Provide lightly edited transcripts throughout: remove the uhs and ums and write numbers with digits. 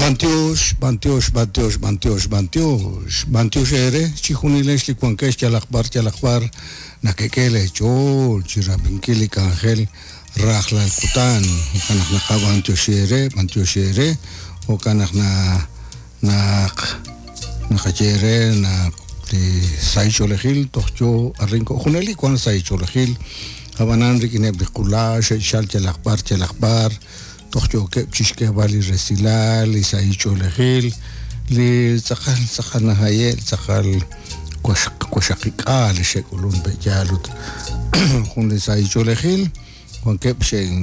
Bantiush ere, chihunilesh li cuanquesh chalakbar, nakekele chol, chirabinkili kangel, rajla el kutan, kanak naka bantiush ere, o kanak nakachere, li saicholehil, tohcho arrinco, juneli kwan saicholehil, habanan rikineb li kulash, shal chalakbar, tohcho kep chishke bali resilal, li saicholehil, li tzakal nahayel, tzakal kwashakika, li shekulun bejalut, hun li saicholehil, kwan kep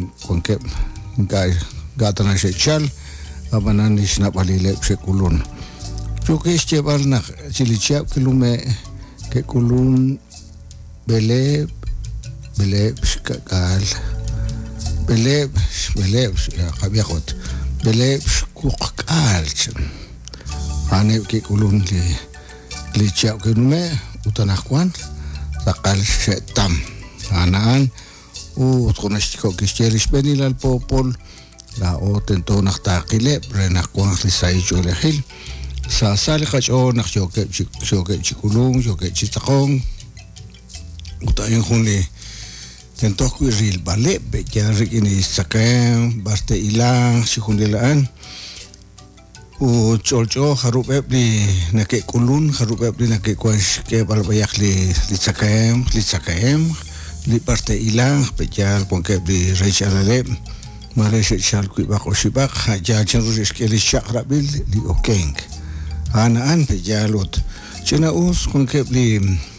gatana shechal, habanan li shnapali lep shekulun. Yo que es llevar na chilichap que lume que kulun bele shkakal bele ya kabiakot bele shkukal ane que kulun li chap que lume utanakwan sakal shetam anaan u tkonashko que cherish benil al popol la otento naktaqile renakwan li saicho lehil sa sali khacho nak shoke chikulung shoke chitakong utayin khunli tento ku ril bale be janri ini sakem barte ilang sikundilaan u cholcho kharupe bli nake kulun kharupe bli nake kwash ke balbayak li sakem li barte ilang be jar ponke bli rechalale mare shal ku ba khoshibak haja chenrush ke li shakrabil li okeng Anaan pejalot. Chena us con kebli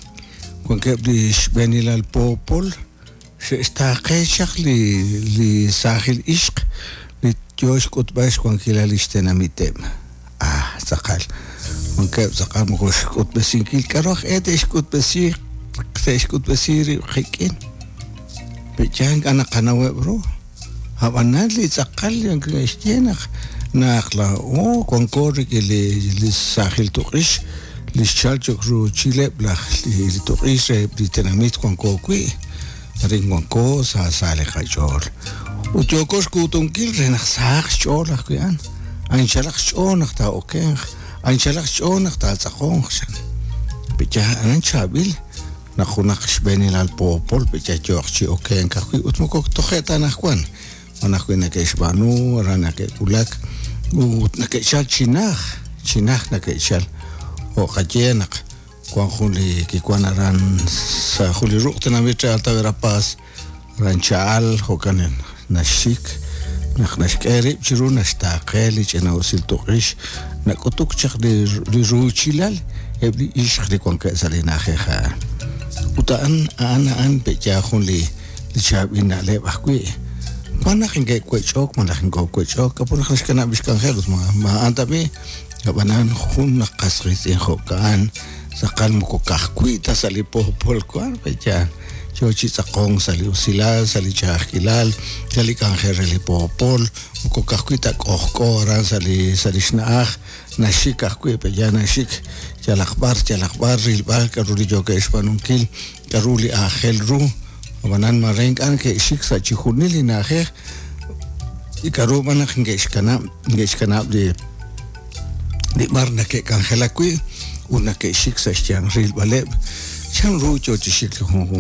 benil al popol. Se está kechak li sahil ishq li josh kutbash con kilalishtena mitem. Sakal. Con keb sakal mokosh kutbasin kil karoch etesh kutbasir khikin. Pejang anak kanawe bro. Habanan li sakal yang kishtenach. Nakla con corre que le sahil toqish le chalchokru chile blach li toqish li tenamit con kokui ringonko sa sale khajor u chokos kutunkil renak sah chol akyan an chalak chon ta okeng an chalak chon ta tsakhon shan bicha an chabil nakhunak shbeni al popol bicha chokchi okeng kakui utmokok tokheta nakwan anakwena keshbanu rana ke kulak u nakechal chinach nakechal o khajenak kwan khuli ki kwanaran sa khuli ruqtana mitra alta verapaz ranchal hokanen nashik nakhnashkeri chiru nashtaqeli chena usil tuqish nakutuk chakli ruchilal ebli ishkhli kwan ka salina kha utaan an beja khuli li chabina le bakwi Mana hinggay kwechok, mana hinggay kwechok. Kapun khas kana biskan khelut ma antabi kabanan khun nakasris in khokan sakal mo ko kahkwi ta sali popol kwan pejan. Chochi sakong sali usila sali chakilal sali kangereli popol mo ko kahkwi ta kohko ran sali shnaach nashik kahkwi pejan nashik jalakbar rilbal karuli joke ispanunkil karuli akhel ru Manan mareng kan ke shik sa chikhunili na khe ikaro manak ngesh kana di marna ke kan khelakui una ke shik sa chiang ril baleb chan ru cho chi shik